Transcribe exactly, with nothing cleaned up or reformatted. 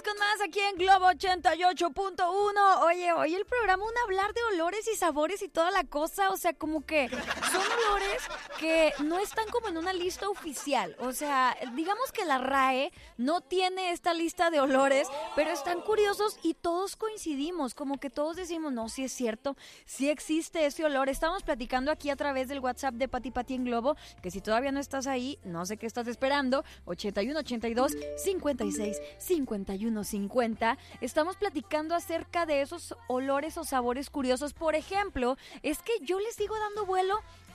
Seguimos con más aquí en Globo ochenta y ocho punto uno. Oye, hoy el programa un hablar de olores y sabores y toda la cosa, o sea, como que son olores que no están como en una lista oficial. O sea, digamos que la R A E no tiene esta lista de olores, pero están curiosos y todos coincidimos, como que todos decimos, no, sí es cierto, sí existe ese olor. Estamos platicando aquí a través del WhatsApp de Pati Pati en Globo, que si todavía no estás ahí, no sé qué estás esperando, ochenta y uno ochenta y dos cincuenta y seis cincuenta y uno cincuenta. Estamos platicando acerca de esos olores o sabores curiosos. Por ejemplo, es que yo les sigo dando vuelo